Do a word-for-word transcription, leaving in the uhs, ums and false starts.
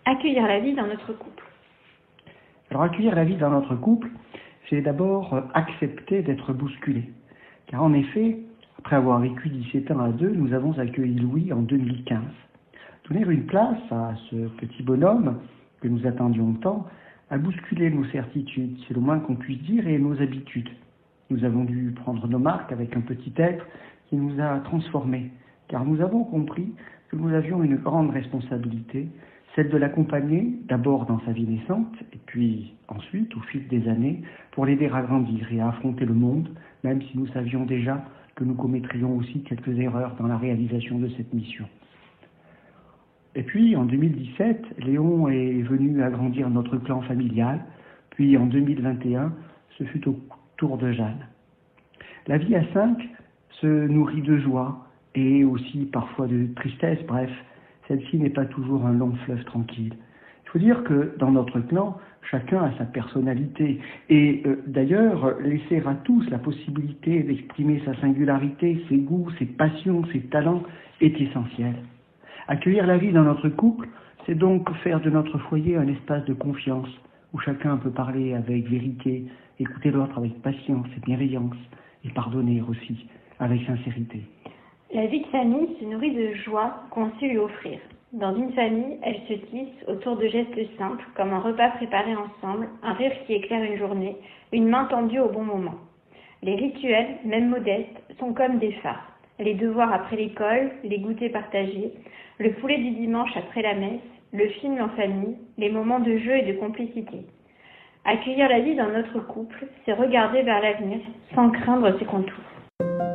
Accueillir la vie dans notre couple. Alors accueillir la vie dans notre couple, c'est d'abord accepter d'être bousculé. Car en effet, après avoir vécu dix-sept ans à deux, nous avons accueilli Louis en deux mille quinze. Donner une place à ce petit bonhomme que nous attendions tant a bousculé nos certitudes, c'est le moins qu'on puisse dire, et nos habitudes. Nous avons dû prendre nos marques avec un petit être qui nous a transformés, car nous avons compris que nous avions une grande responsabilité, celle de l'accompagner d'abord dans sa vie naissante, et puis ensuite, au fil des années, pour l'aider à grandir et à affronter le monde, même si nous savions déjà que nous commettrions aussi quelques erreurs dans la réalisation de cette mission. Et puis, en deux mille dix-sept, Léon est venu agrandir notre clan familial, puis en deux mille vingt et un, ce fut au tour de Jeanne. La vie à cinq se nourrit de joie et aussi parfois de tristesse, bref, celle-ci n'est pas toujours un long fleuve tranquille. Il faut dire que dans notre clan, chacun a sa personnalité et euh, d'ailleurs, laisser à tous la possibilité d'exprimer sa singularité, ses goûts, ses passions, ses talents est essentiel. Accueillir la vie dans notre couple, c'est donc faire de notre foyer un espace de confiance où chacun peut parler avec vérité, écouter l'autre avec patience et bienveillance et pardonner aussi avec sincérité. La vie de famille se nourrit de joie qu'on sait lui offrir. Dans une famille, elle se tisse autour de gestes simples, comme un repas préparé ensemble, un rire qui éclaire une journée, une main tendue au bon moment. Les rituels, même modestes, sont comme des phares. Les devoirs après l'école, les goûters partagés, le poulet du dimanche après la messe, le film en famille, les moments de jeu et de complicité. Accueillir la vie dans notre couple, c'est regarder vers l'avenir sans craindre ses contours.